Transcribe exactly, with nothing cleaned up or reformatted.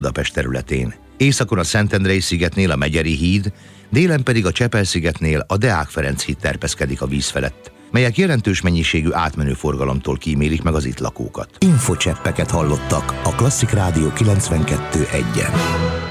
Budapest területén. Északon a Szentendrei szigetnél a Megyeri híd, délen pedig a Csepel-szigetnél a Deák Ferenc híd terpeszkedik a víz felett, melyek jelentős mennyiségű átmenő forgalomtól kímélik meg az itt lakókat. Infocseppeket hallottak a Klasszik Rádió kilencvenkettő egyen.